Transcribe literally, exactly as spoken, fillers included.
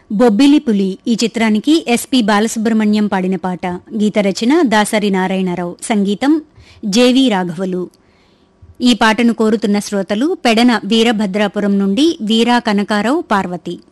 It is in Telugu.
బొబ్బిలి పులి ఈ చిత్రానికి ఎస్పి బాలసుబ్రహ్మణ్యం పాడిన పాట. గీత రచన దాసరి నారాయణరావు, సంగీతం జేవి రాఘవులు. ఈ పాటను కోరుతున్న శ్రోతలు పెడన వీరభద్రాపురం నుండి వీరా కనకారావు, పార్వతి.